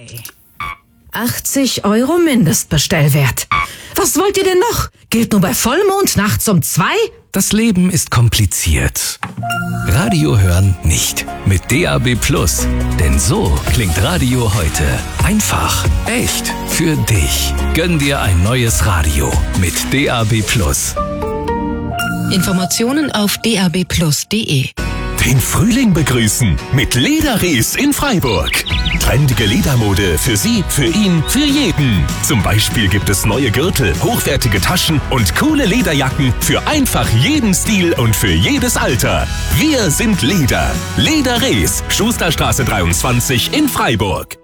€80 Mindestbestellwert. Was wollt ihr denn noch? Gilt nur bei Vollmond nachts um 2? Das Leben ist kompliziert. Radio hören nicht. Mit DAB+. Denn so klingt Radio heute. Einfach, echt, für dich. Gönn dir ein neues Radio mit DAB+. Informationen auf dabplus.de. Den Frühling begrüßen mit Lederres in Freiburg. Trendige Ledermode für Sie, für ihn, für jeden. Zum Beispiel gibt es neue Gürtel, hochwertige Taschen und coole Lederjacken für einfach jeden Stil und für jedes Alter. Wir sind Leder. Lederres, Schusterstraße 23 in Freiburg.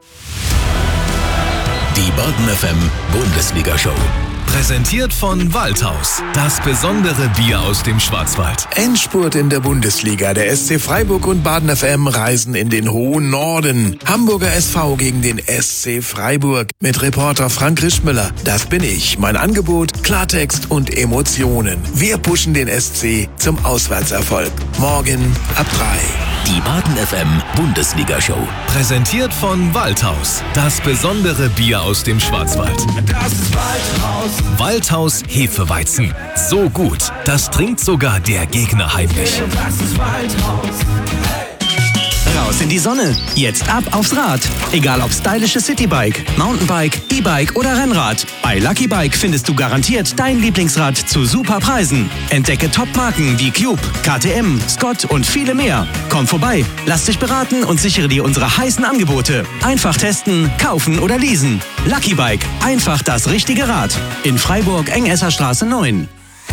Die Baden FM Bundesliga-Show. Präsentiert von Waldhaus. Das besondere Bier aus dem Schwarzwald. Endspurt in der Bundesliga. Der SC Freiburg und Baden FM reisen in den hohen Norden. Hamburger SV gegen den SC Freiburg. Mit Reporter Frank Rischmüller. Das bin ich. Mein Angebot, Klartext und Emotionen. Wir pushen den SC zum Auswärtserfolg. Morgen ab 3. Die Baden FM Bundesliga-Show. Präsentiert von Waldhaus. Das besondere Bier aus dem Schwarzwald. Das ist Waldhaus. Waldhaus Hefeweizen. So gut, das trinkt sogar der Gegner heimlich. Das ist Waldhaus. Raus in die Sonne. Jetzt ab aufs Rad. Egal ob stylische Citybike, Mountainbike, E-Bike oder Rennrad. Bei Lucky Bike findest du garantiert dein Lieblingsrad zu super Preisen. Entdecke Top-Marken wie Cube, KTM, Scott und viele mehr. Komm vorbei, lass dich beraten und sichere dir unsere heißen Angebote. Einfach testen, kaufen oder leasen. Lucky Bike. Einfach das richtige Rad. In Freiburg, Engesser Straße 9.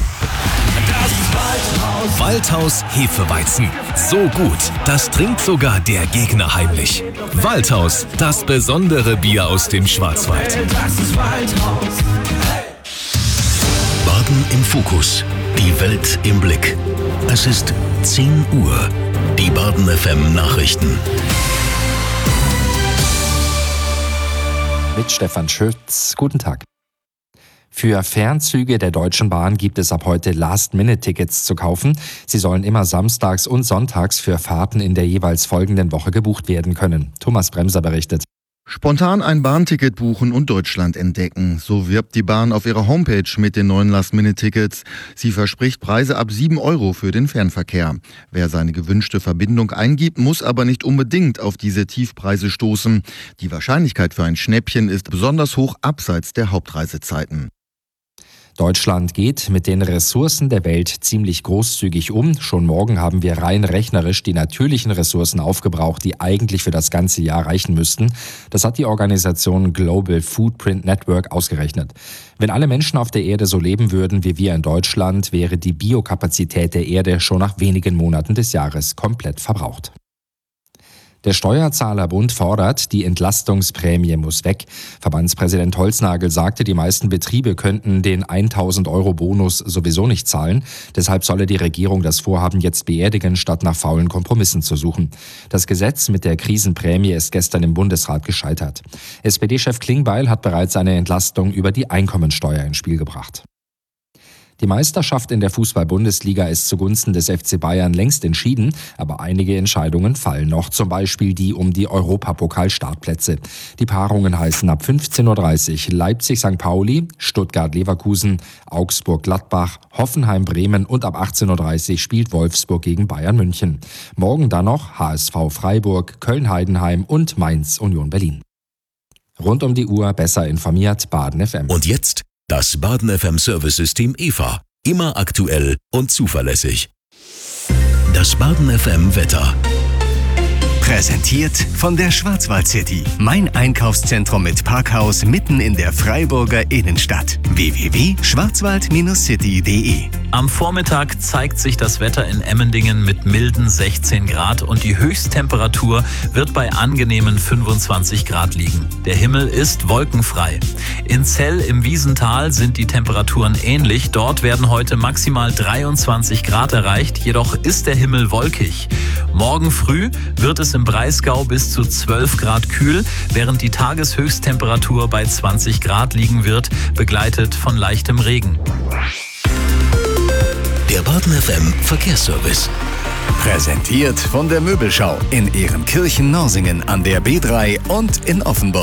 Waldhaus Hefeweizen. So gut, das trinkt sogar der Gegner heimlich. Waldhaus, das besondere Bier aus dem Schwarzwald. Das ist Waldhaus. Baden im Fokus. Die Welt im Blick. Es ist 10 Uhr. Die Baden FM Nachrichten. Mit Stefan Schütz. Guten Tag. Für Fernzüge der Deutschen Bahn gibt es ab heute Last-Minute-Tickets zu kaufen. Sie sollen immer samstags und sonntags für Fahrten in der jeweils folgenden Woche gebucht werden können. Thomas Bremser berichtet. Spontan ein Bahnticket buchen und Deutschland entdecken. So wirbt die Bahn auf ihrer Homepage mit den neuen Last-Minute-Tickets. Sie verspricht Preise ab 7 € für den Fernverkehr. Wer seine gewünschte Verbindung eingibt, muss aber nicht unbedingt auf diese Tiefpreise stoßen. Die Wahrscheinlichkeit für ein Schnäppchen ist besonders hoch abseits der Hauptreisezeiten. Deutschland geht mit den Ressourcen der Welt ziemlich großzügig um. Schon morgen haben wir rein rechnerisch die natürlichen Ressourcen aufgebraucht, die eigentlich für das ganze Jahr reichen müssten. Das hat die Organisation Global Footprint Network ausgerechnet. Wenn alle Menschen auf der Erde so leben würden wie wir in Deutschland, wäre die Biokapazität der Erde schon nach wenigen Monaten des Jahres komplett verbraucht. Der Steuerzahlerbund fordert, die Entlastungsprämie muss weg. Verbandspräsident Holznagel sagte, die meisten Betriebe könnten den 1.000 € Bonus sowieso nicht zahlen. Deshalb solle die Regierung das Vorhaben jetzt beerdigen, statt nach faulen Kompromissen zu suchen. Das Gesetz mit der Krisenprämie ist gestern im Bundesrat gescheitert. SPD-Chef Klingbeil hat bereits eine Entlastung über die Einkommensteuer ins Spiel gebracht. Die Meisterschaft in der Fußball-Bundesliga ist zugunsten des FC Bayern längst entschieden, aber einige Entscheidungen fallen noch, zum Beispiel die um die Europapokal-Startplätze. Die Paarungen heißen ab 15:30 Uhr Leipzig-St. Pauli, Stuttgart-Leverkusen, Augsburg-Gladbach, Hoffenheim-Bremen und ab 18:30 Uhr spielt Wolfsburg gegen Bayern München. Morgen dann noch HSV Freiburg, Köln-Heidenheim und Mainz-Union Berlin. Rund um die Uhr besser informiert Baden FM. Und jetzt das Baden FM Service-System EVA. Immer aktuell und zuverlässig. Das Baden FM Wetter. Präsentiert von der Schwarzwald City. Mein Einkaufszentrum mit Parkhaus mitten in der Freiburger Innenstadt. www.schwarzwald-city.de. Am Vormittag zeigt sich das Wetter in Emmendingen mit milden 16 Grad und die Höchsttemperatur wird bei angenehmen 25 Grad liegen. Der Himmel ist wolkenfrei. In Zell im Wiesental sind die Temperaturen ähnlich. Dort werden heute maximal 23 Grad erreicht, jedoch ist der Himmel wolkig. Morgen früh wird es im Breisgau bis zu 12 Grad kühl, während die Tageshöchsttemperatur bei 20 Grad liegen wird, begleitet von leichtem Regen. Der Baden FM Verkehrsservice. Präsentiert von der Möbelschau in Ehrenkirchen-Norsingen an der B3 und in Offenburg.